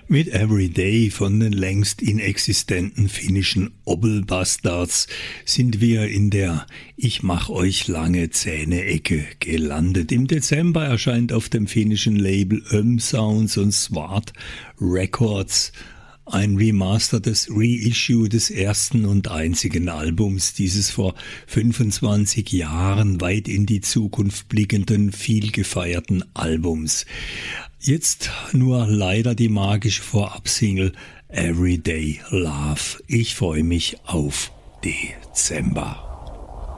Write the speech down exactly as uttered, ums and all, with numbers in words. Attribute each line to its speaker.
Speaker 1: Mit Everyday von den längst inexistenten finnischen Obel-Bastards sind wir in der Ich mach euch lange Zähne-Ecke gelandet. Im Dezember erscheint auf dem finnischen Label Öm Sounds und Swart Records ein remastertes Reissue des ersten und einzigen Albums dieses vor fünfundzwanzig Jahren weit in die Zukunft blickenden, viel gefeierten Albums. Jetzt nur leider die magische Vorabsingle Everyday Love. Ich freue mich auf Dezember.